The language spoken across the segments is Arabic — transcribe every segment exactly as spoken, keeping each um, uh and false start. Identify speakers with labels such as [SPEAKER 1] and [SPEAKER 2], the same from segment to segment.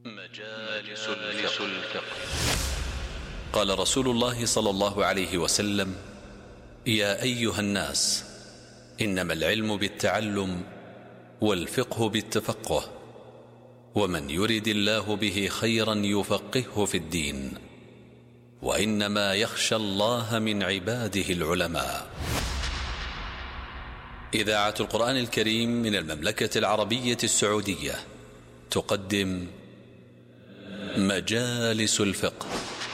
[SPEAKER 1] مجالس الفقه. قال رسول الله صلى الله عليه وسلم: يا أيها الناس، إنما العلم بالتعلم والفقه بالتفقه، ومن يرد الله به خيرا يفقهه في الدين، وإنما يخشى الله من عباده العلماء. إذاعة القرآن الكريم من المملكة العربية السعودية تقدم مجالس الفقه.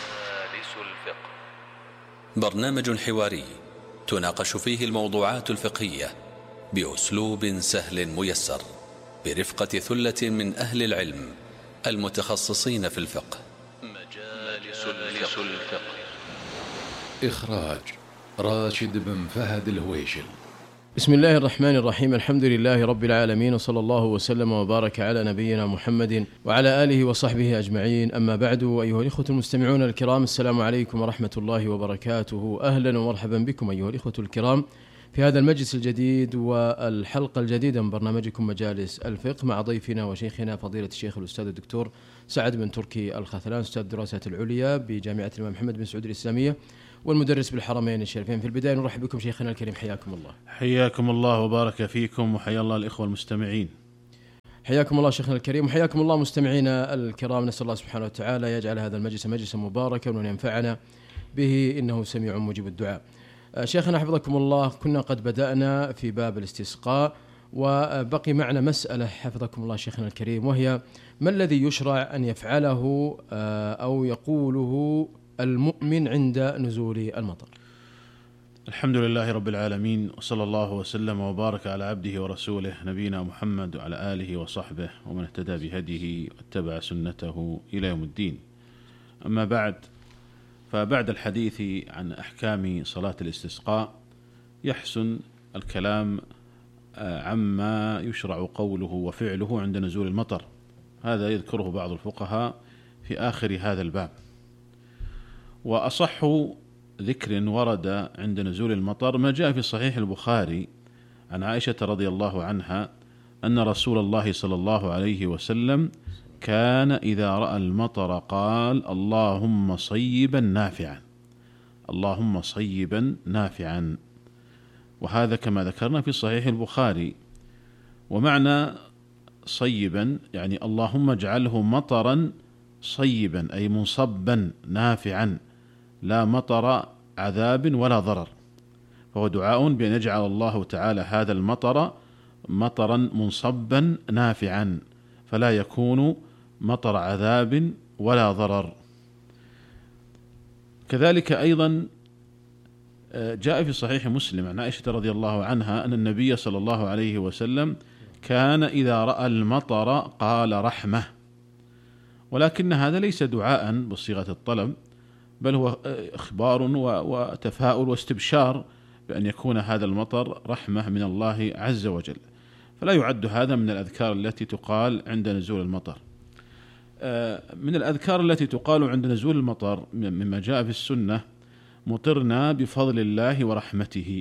[SPEAKER 1] برنامج حواري تناقش فيه الموضوعات الفقهية بأسلوب سهل ميسر، برفقة ثلة من أهل العلم المتخصصين في الفقه. مجالس الفقه.
[SPEAKER 2] إخراج راشد بن فهد الهويشل.
[SPEAKER 3] بسم الله الرحمن الرحيم. الحمد لله رب العالمين، وصلى الله وسلم وبارك على نبينا محمد وعلى آله وصحبه أجمعين. أما بعد، أيها الإخوة المستمعون الكرام، السلام عليكم ورحمة الله وبركاته. أهلا ومرحبا بكم أيها الإخوة الكرام في هذا المجلس الجديد والحلقة الجديدة من برنامجكم مجالس الفقه، مع ضيفنا وشيخنا فضيلة الشيخ الأستاذ الدكتور سعد بن تركي الخثلان، أستاذ الدراسات العليا بجامعة الإمام محمد بن سعود الإسلامية والمدرس بالحرمين الشريفين. في البداية نرحب بكم شيخنا الكريم، حياكم الله.
[SPEAKER 4] حياكم الله وبارك فيكم، وحيا الله الإخوة المستمعين.
[SPEAKER 3] حياكم الله شيخنا الكريم، وحياكم الله مستمعينا الكرام. نسأل الله سبحانه وتعالى يجعل هذا المجلس مجلسا مباركا وأن ينفعنا به، إنه سميع مجيب الدعاء. شيخنا حفظكم الله، كنا قد بدأنا في باب الاستسقاء، وبقي معنا مسألة حفظكم الله شيخنا الكريم، وهي ما الذي يشرع أن يفعله أو يقوله المؤمن عند نزول المطر؟
[SPEAKER 4] الحمد لله رب العالمين، وصلى الله وسلم وبارك على عبده ورسوله نبينا محمد وعلى آله وصحبه ومن اهتدى بهديه واتبع سنته إلى يوم الدين. أما بعد، فبعد الحديث عن أحكام صلاة الاستسقاء يحسن الكلام عما يشرع قوله وفعله عند نزول المطر. هذا يذكره بعض الفقهاء في آخر هذا الباب. وأصح ذكر ورد عند نزول المطر ما جاء في صحيح البخاري عن عائشة رضي الله عنها أن رسول الله صلى الله عليه وسلم كان إذا رأى المطر قال: اللهم صيبا نافعا، اللهم صيبا نافعا. وهذا كما ذكرنا في صحيح البخاري. ومعنى صيبا يعني اللهم اجعله مطرا صيبا، أي منصبا نافعا، لا مطر عذاب ولا ضرر. فهو دعاء بأن يجعل الله تعالى هذا المطر مطرا منصبا نافعا، فلا يكون مطر عذاب ولا ضرر. كذلك أيضا جاء في صحيح مسلم عن عائشة رضي الله عنها أن النبي صلى الله عليه وسلم كان إذا رأى المطر قال رحمة. ولكن هذا ليس دعاء بصيغة الطلب، بل هو إخبار وتفاؤل واستبشار بأن يكون هذا المطر رحمة من الله عز وجل، فلا يعد هذا من الأذكار التي تقال عند نزول المطر. من الأذكار التي تقال عند نزول المطر مما جاء في السنة: مطرنا بفضل الله ورحمته.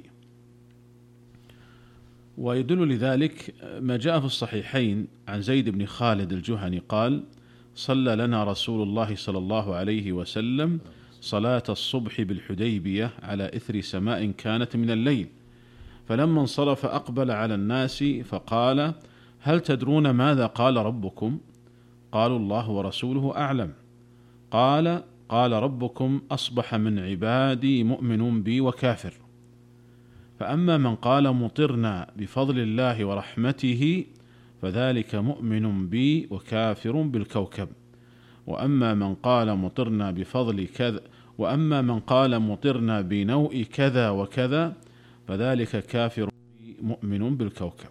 [SPEAKER 4] ويدل لذلك ما جاء في الصحيحين عن زيد بن خالد الجهني قال: صلى لنا رسول الله صلى الله عليه وسلم صلاة الصبح بالحديبية على إثر سماء كانت من الليل، فلما انصرف أقبل على الناس فقال: هل تدرون ماذا قال ربكم؟ قالوا: الله ورسوله أعلم. قال: قال ربكم: أصبح من عبادي مؤمن بي وكافر، فأما من قال مطرنا بفضل الله ورحمته فذلك مؤمن بي وكافر بالكوكب، وأما من قال مطرنا بفضل كذا وأما من قال مطرنا بنوء كذا وكذا فذلك كافر بي مؤمن بالكوكب.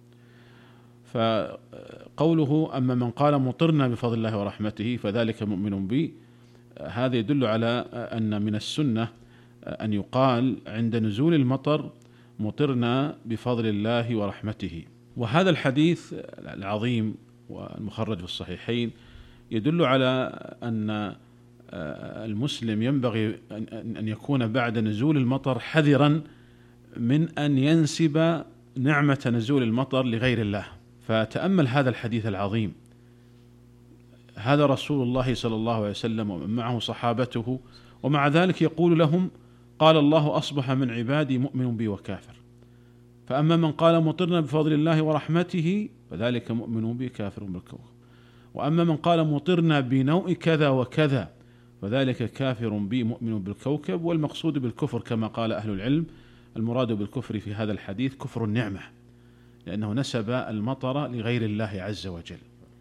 [SPEAKER 4] فقوله أما من قال مطرنا بفضل الله ورحمته فذلك مؤمن بي، هذا يدل على أن من السنة أن يقال عند نزول المطر مطرنا بفضل الله ورحمته. وهذا الحديث العظيم والمخرج في الصحيحين يدل على أن المسلم ينبغي أن يكون بعد نزول المطر حذرا من أن ينسب نعمة نزول المطر لغير الله. فتأمل هذا الحديث العظيم، هذا رسول الله صلى الله عليه وسلم ومن معه صحابته، ومع ذلك يقول لهم: قال الله أصبح من عبادي مؤمن بي وكافر. فأما من قال مطرنا بفضل الله ورحمته فذلك مؤمن بي كافر بالكوكب، وأما من قال مطرنا بنوء كذا وكذا فذلك كافر بي مؤمن بالكوكب. والمقصود بالكفر كما قال أهل العلم، المراد بالكفر في هذا الحديث كفر النعمة، لأنه نسب المطر لغير الله عز وجل.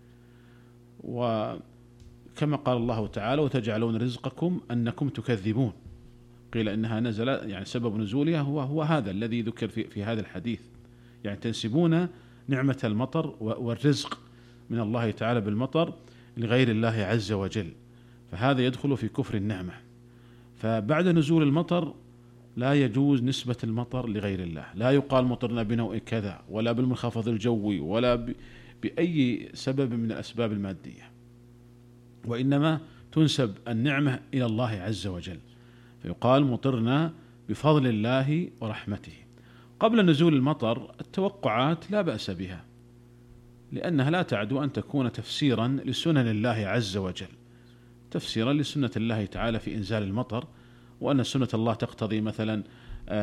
[SPEAKER 4] وكما قال الله تعالى: وتجعلون رزقكم أنكم تكذبون. قيل إنها نزل يعني سبب نزولها هو هو هذا الذي ذكر في, في هذا الحديث، يعني تنسبون نعمة المطر والرزق من الله تعالى بالمطر لغير الله عز وجل، فهذا يدخل في كفر النعمة. فبعد نزول المطر لا يجوز نسبة المطر لغير الله، لا يقال مطرنا بنوء كذا ولا بالمنخفض الجوي ولا بأي سبب من الأسباب المادية، وإنما تنسب النعمة إلى الله عز وجل، فيقال مطرنا بفضل الله ورحمته. قبل نزول المطر التوقعات لا بأس بها، لأنها لا تعدو أن تكون تفسيرا لسنن الله عز وجل، تفسيرا لسنة الله تعالى في إنزال المطر، وأن سنة الله تقتضي مثلا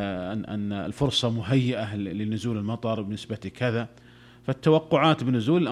[SPEAKER 4] أن الفرصة مهيئة لنزول المطر بنسبة كذا، فالتوقعات بنزول